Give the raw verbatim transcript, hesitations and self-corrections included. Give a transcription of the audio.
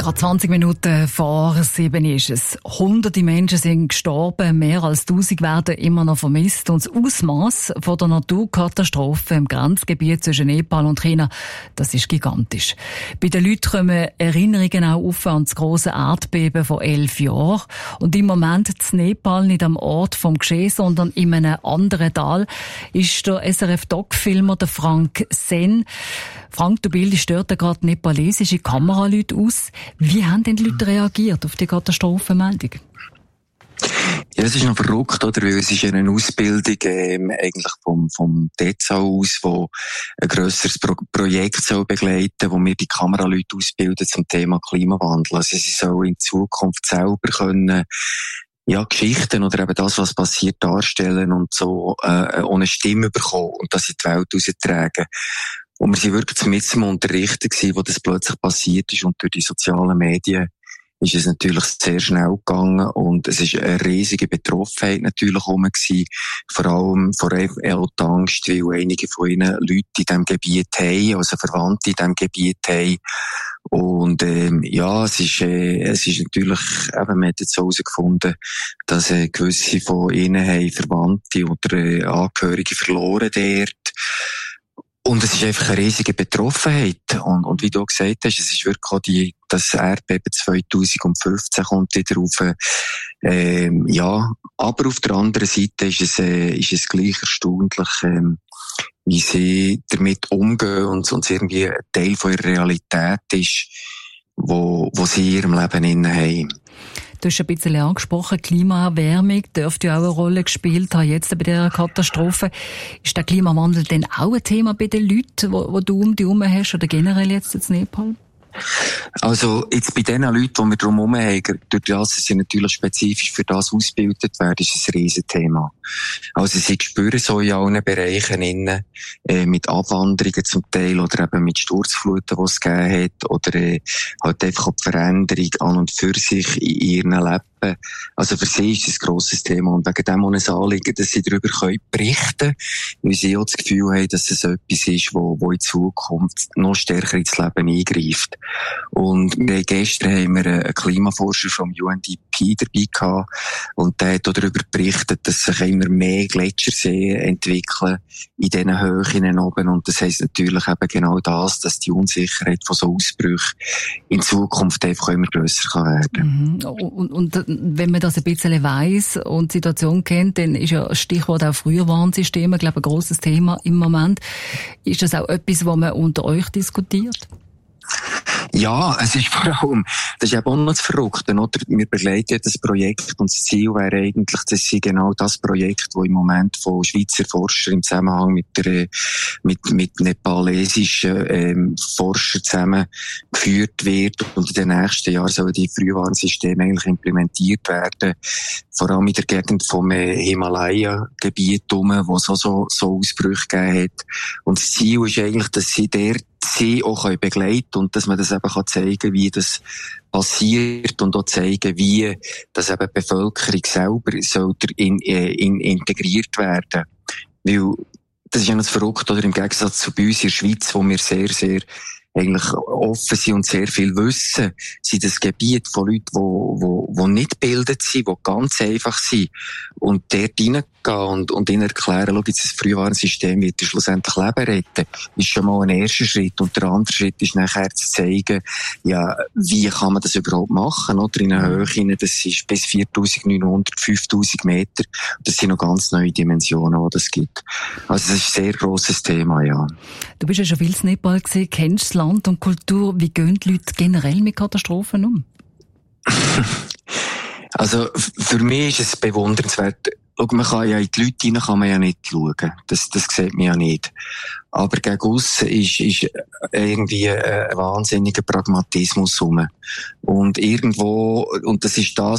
Gerade zwanzig Minuten vor sieben ist es. Hunderte Menschen sind gestorben, mehr als tausend werden immer noch vermisst. Und das Ausmaß von der Naturkatastrophe im Grenzgebiet zwischen Nepal und China, das ist gigantisch. Bei den Leuten kommen Erinnerungen auch auf an das grosse Erdbeben vor elf Jahren. Und im Moment in Nepal nicht am Ort vom Geschehen, sondern in einem anderen Tal ist der S R F-Doc-Filmer, der Frank Sen. Frank, du bildest dort gerade nepalesische Kameraleute aus. Wie haben denn die Leute reagiert auf die Katastrophenmeldung? Ja, es ist noch verrückt, oder? Weil es ist eine Ausbildung, ähm, eigentlich vom, vom D E Z A aus, wo ein grösseres Pro- Projekt soll begleiten, wo wir die Kameraleute ausbilden zum Thema Klimawandel. Also sie sollen in Zukunft selber können, ja, Geschichten oder eben das, was passiert, darstellen und so, äh, ohne Stimme bekommen und das in die Welt raustragen. Und wir sind wirklich mit zum Unterrichten gewesen, wo das plötzlich passiert ist, und durch die sozialen Medien ist es natürlich sehr schnell gegangen und es ist eine riesige Betroffenheit natürlich herum gewesen, vor allem vor allem auch die Angst, weil einige von ihnen Leute in diesem Gebiet haben, also Verwandte in diesem Gebiet haben. Und ähm, ja, es ist, äh, es ist natürlich, eben, man hat jetzt so herausgefunden, dass äh, gewisse von ihnen haben Verwandte oder äh, Angehörige verloren dort. Und es ist einfach eine riesige Betroffenheit. Und, und wie du gesagt hast, es ist wirklich auch die, das Erdbeben zwanzig fünfzehn kommt wieder auf. Ähm, ja, aber auf der anderen Seite ist es, äh, ist es gleich erstaunlich, ähm, wie sie damit umgehen und es irgendwie ein Teil von ihrer Realität ist, wo, wo sie in ihrem Leben inne haben. Du hast ein bisschen angesprochen, Klimaerwärmung dürfte ja auch eine Rolle gespielt haben, jetzt bei dieser Katastrophe. Ist der Klimawandel denn auch ein Thema bei den Leuten, wo, wo du um dich herum hast, oder generell jetzt in Nepal? Also, jetzt bei den Leuten, die wir drumherum haben, durch das sie natürlich spezifisch für das ausgebildet werden, ist es ein Riesenthema. Also, sie spüren so in allen Bereichen innen, äh, mit Abwanderungen zum Teil, oder eben mit Sturzfluten, die es gegeben hat, oder, äh, halt einfach die Veränderung an und für sich in ihren Leben. Also, für sie ist es ein grosses Thema. Und wegen dem auch ein Anliegen, dass sie darüber können berichten können, weil sie auch das Gefühl haben, dass es etwas ist, wo, wo in Zukunft noch stärker ins Leben eingreift. Und wir, gestern haben wir einen Klimaforscher vom U N D P dabei gehabt, und der hat auch darüber berichtet, dass sich immer mehr Gletscherseen entwickeln in diesen Höhen oben. Und das heisst natürlich eben genau das, dass die Unsicherheit von so Ausbrüchen in Zukunft einfach immer grösser werden kann. Mhm. Und, und wenn man das ein bisschen weiss und die Situation kennt, dann ist ja ein Stichwort auch Frühwarnsysteme, glaube ich, ein grosses Thema im Moment. Ist das auch etwas, was man unter euch diskutiert? Ja, es ist vor allem, das ist eben auch noch das Verrückte, oder? Wir begleiten das Projekt und das Ziel wäre eigentlich, dass sie genau das Projekt, das im Moment von Schweizer Forschern im Zusammenhang mit der, mit, mit nepalesischen, ähm, Forschern zusammen geführt wird, und in den nächsten Jahren sollen die Frühwarnsysteme eigentlich implementiert werden, vor allem in der Gegend vom äh, Himalaya-Gebiet herum, wo es auch so, so Ausbrüche gegeben hat. Und das Ziel ist eigentlich, dass sie dort sie auch begleiten können und dass man das eben kann zeigen, wie das passiert, und auch zeigen, wie das eben die Bevölkerung selber sollte in, in, integriert werden. Weil das ist ja das Verrückte, oder im Gegensatz zu bei uns in der Schweiz, wo wir sehr, sehr eigentlich offen sind und sehr viel wissen, sind das Gebiet von Leuten, die, die, die nicht gebildet sind, die ganz einfach sind, und dort reingehen und, und ihnen erklären, schau, jetzt das Frühwarnsystem wird schlussendlich Leben retten, ist schon mal ein erster Schritt. Und der andere Schritt ist nachher zu zeigen, ja, wie kann man das überhaupt machen, oder? In einer Höhe hinein, das ist bis viertausendneunhundert, fünftausend Meter. Das sind noch ganz neue Dimensionen, die das gibt. Also, das ist ein sehr grosses Thema, ja. Du bist ja schon viel in Nepal gewesen, kennst das Land und Kultur. Wie gehen die Leute generell mit Katastrophen um? Also, für mich ist es bewundernswert. Schau, man kann ja in die Leute hinein kann man ja nicht schauen. Das, das sieht man ja nicht. Aber gegen aussen ist, ist irgendwie ein wahnsinniger Pragmatismus rum. Und irgendwo, und das ist das,